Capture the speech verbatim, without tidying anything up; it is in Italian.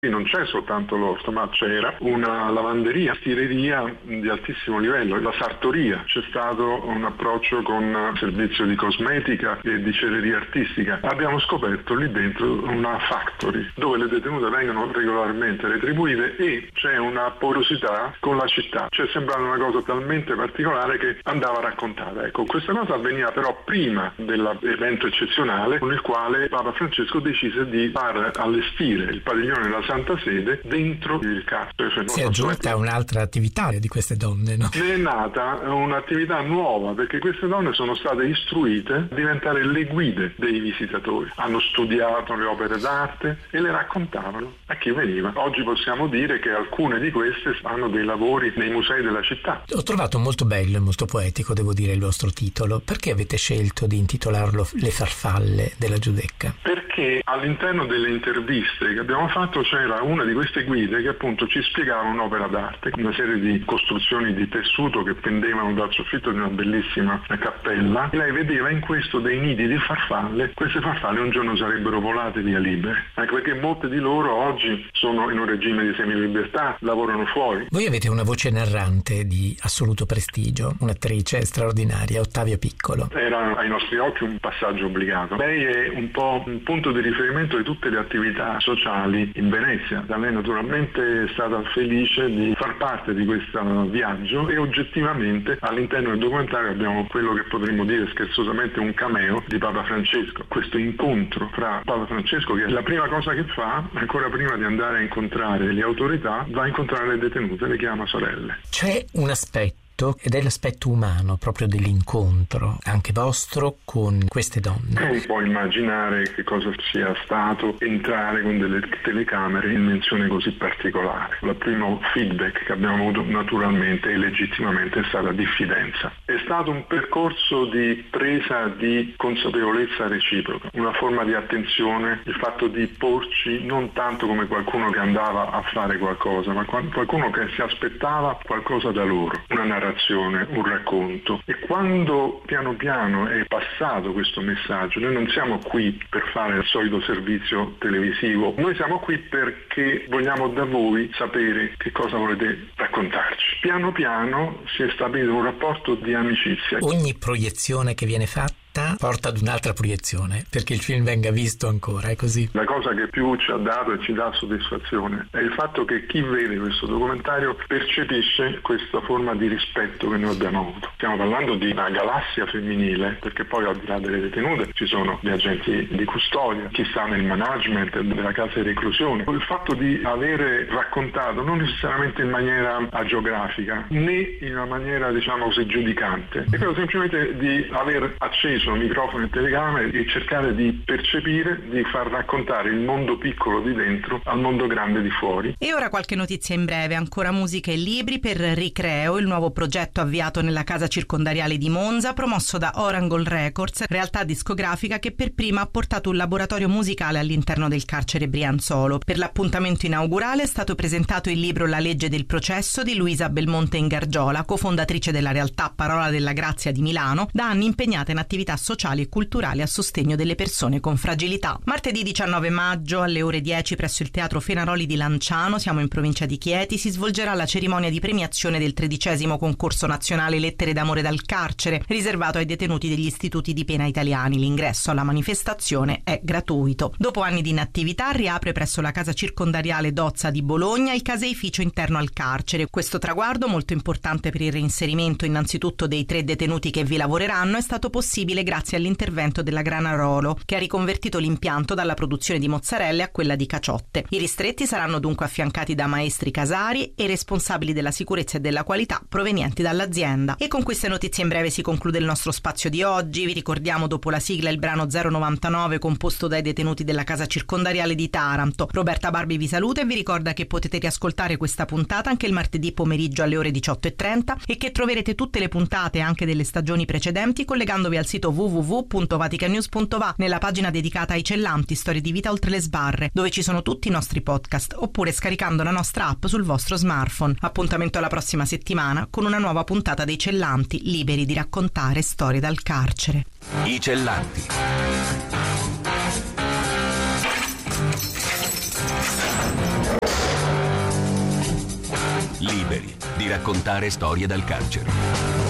Non c'è soltanto l'orto, ma c'era una lavanderia, stireria di altissimo livello, la sartoria. C'è stato un approccio con servizio di cosmetica e di cereria artistica. Abbiamo scoperto lì dentro una factory dove le detenute vengono regolarmente retribuite e c'è una porosità con la città. Cioè sembrava una cosa talmente particolare che andava raccontata. Ecco, questa cosa avveniva però prima dell'evento eccezionale con il quale Papa Francesco decise di far allestire il padiglione della Santa Sede dentro il carcere. Cioè, si è aggiunta un'altra attività di queste donne, no? Ne è nata un'attività nuova perché queste donne sono state istruite a diventare le guide dei visitatori. Hanno studiato le opere d'arte e le raccontavano a chi veniva. Oggi possiamo dire che alcune di queste fanno dei lavori nei musei della città. Ho trovato molto bello e molto poetico, devo dire, il vostro titolo. Perché avete scelto di intitolarlo Le farfalle della Giudecca? Perché all'interno delle interviste che abbiamo fatto c'era una di queste guide che appunto ci spiegava un'opera d'arte, una serie di costruzioni di tessuto che pendevano dal soffitto di una bellissima cappella. E lei vedeva in questo dei nidi di farfalle. Queste farfalle un giorno sarebbero volate via libere, anche perché molte di loro oggi sono in un regime di semilibertà, lavorano fuori. Voi avete una voce narrante di assoluto prestigio, un'attrice straordinaria, Ottavia Piccolo. Era ai nostri occhi un passaggio obbligato. Lei è un po' un punto di riferimento di tutte le attività sociali in Venezia. Da lei naturalmente è stata felice di far parte di questo viaggio e oggettivamente all'interno del documentario abbiamo quello che potremmo dire scherzosamente un cameo di Papa Francesco. Questo incontro fra Papa Francesco, che è la prima cosa che fa, ancora prima di andare a incontrare le autorità, va a incontrare le detenute, le chiama sorelle. C'è un aspetto ed è l'aspetto umano proprio dell'incontro anche vostro con queste donne. Non può immaginare che cosa sia stato entrare con delle telecamere in menzione così particolare. Il primo feedback che abbiamo avuto naturalmente e legittimamente è stata diffidenza. È stato un percorso di presa di consapevolezza reciproca, una forma di attenzione, il fatto di porci non tanto come qualcuno che andava a fare qualcosa, ma qualcuno che si aspettava qualcosa da loro, una narrazione, un racconto. E quando piano piano è passato questo messaggio, noi non siamo qui per fare il solito servizio televisivo, noi siamo qui perché vogliamo da voi sapere che cosa volete raccontarci. Piano piano si è stabilito un rapporto di amicizia. Ogni proiezione che viene fatta porta ad un'altra proiezione perché il film venga visto ancora, è così. La cosa che più ci ha dato e ci dà soddisfazione è il fatto che chi vede questo documentario percepisce questa forma di rispetto che noi abbiamo avuto. Stiamo parlando di una galassia femminile, perché poi al di là delle detenute ci sono gli agenti di custodia, chi sta nel management della casa di reclusione. Il fatto di avere raccontato non necessariamente in maniera agiografica né in una maniera diciamo così giudicante, è quello semplicemente di aver acceso microfono e telecamere e cercare di percepire, di far raccontare il mondo piccolo di dentro al mondo grande di fuori. E ora qualche notizia in breve, ancora musica e libri per Ricreo, il nuovo progetto avviato nella casa circondariale di Monza, promosso da Orangle Records, realtà discografica che per prima ha portato un laboratorio musicale all'interno del carcere Brianzolo. Per l'appuntamento inaugurale è stato presentato il libro La legge del processo di Luisa Belmonte Ingargiola, cofondatrice della realtà Parola della Grazia di Milano, da anni impegnata in attività sociali e culturali a sostegno delle persone con fragilità. Martedì diciannove maggio alle ore dieci presso il Teatro Fenaroli di Lanciano, siamo in provincia di Chieti, si svolgerà la cerimonia di premiazione del tredicesimo concorso nazionale Lettere d'amore dal carcere, riservato ai detenuti degli istituti di pena italiani. L'ingresso alla manifestazione è gratuito. Dopo anni di inattività riapre presso la casa circondariale Dozza di Bologna il caseificio interno al carcere. Questo traguardo, molto importante per il reinserimento innanzitutto dei tre detenuti che vi lavoreranno, è stato possibile grazie all'intervento della Granarolo, che ha riconvertito l'impianto dalla produzione di mozzarelle a quella di caciotte. I ristretti saranno dunque affiancati da maestri casari e responsabili della sicurezza e della qualità provenienti dall'azienda. E con queste notizie in breve si conclude il nostro spazio di oggi. Vi ricordiamo dopo la sigla il brano zero novantanove composto dai detenuti della casa circondariale di Taranto. Roberta Barbi vi saluta e vi ricorda che potete riascoltare questa puntata anche il martedì pomeriggio alle ore diciotto e trenta e che troverete tutte le puntate anche delle stagioni precedenti collegandovi al sito w w w punto vatican news punto va nella pagina dedicata ai cellanti, storie di vita oltre le sbarre, dove ci sono tutti i nostri podcast, oppure scaricando la nostra app sul vostro smartphone. Appuntamento alla prossima settimana con una nuova puntata dei Cellanti, liberi di raccontare storie dal carcere. I Cellanti. Liberi di raccontare storie dal carcere.